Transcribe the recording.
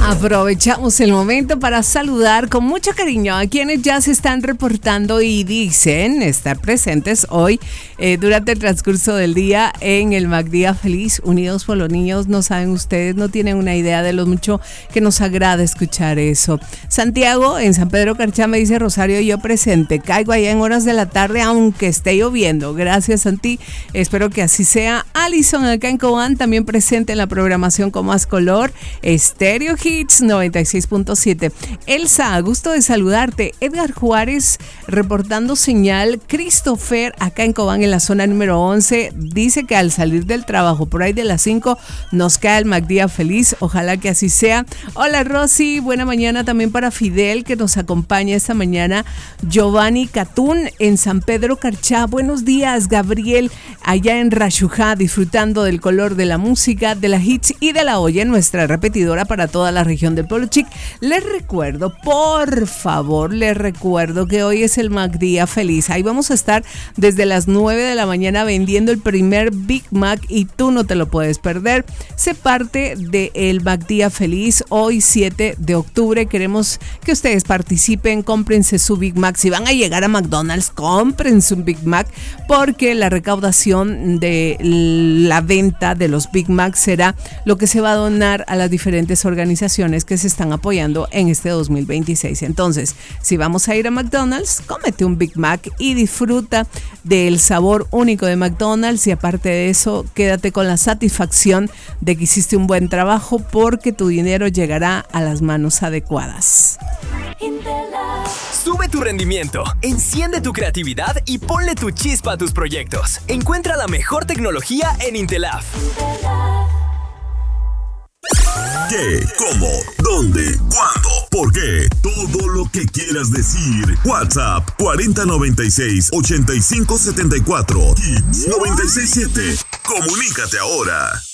Aprovechamos el momento para saludar con mucho cariño a quienes ya se están reportando y dicen estar presentes hoy durante el transcurso del día en el MacDía Feliz, Unidos por los Niños. No saben ustedes, no tienen una idea de lo mucho que nos agrada escuchar eso. Santiago, en San Pedro Carchá, me dice: Rosario, yo presente, caigo allá en horas de la tarde aunque esté lloviendo. Gracias, Santi, espero que así sea. Alison, acá en Cobán, también presente en la programación con más color. Estéreo Hits 96.7. Elsa, gusto de saludarte. Edgar Juárez reportando señal. Christopher, acá en Cobán, en la zona número 11, dice que al salir del trabajo por ahí de las 5 nos cae el MacDía Feliz. Ojalá que así sea. Hola, Rosy, buena mañana también para Fidel, que nos acompaña esta mañana. Giovanni Catún en San Pedro Carchá. Buenos días, Gabriel, allá en Rashujá, disfrutando del color de la música, de la hits y de la olla en nuestra repetidora para toda la región del Pueblo Chic. Les recuerdo, por favor, les recuerdo que hoy es el MacDía Feliz. Ahí vamos a estar desde las 9 de la mañana vendiendo el primer Big Mac y tú no te lo puedes perder. Sé parte del MacDía Feliz hoy 7 de octubre. Queremos que ustedes participen, cómprense su Big Mac. Si van a llegar a McDonald's, cómprense un Big Mac, porque la recaudación de la venta de los Big Mac será lo que se va a donar a las diferentes organizaciones que se están apoyando en este 2026. Entonces, si vamos a ir a McDonald's, cómete un Big Mac y disfruta del sabor único de McDonald's, y aparte de eso, quédate con la satisfacción de que hiciste un buen trabajo, porque tu dinero llegará a las manos adecuadas. Sube tu rendimiento, enciende tu creatividad y ponle tu chispa a tus proyectos. Encuentra la mejor tecnología en Intelaf. ¿Qué? ¿Cómo? ¿Dónde? ¿Cuándo? ¿Por qué? Todo lo que quieras decir. WhatsApp 4096-8574. Hits 967. Comunícate ahora.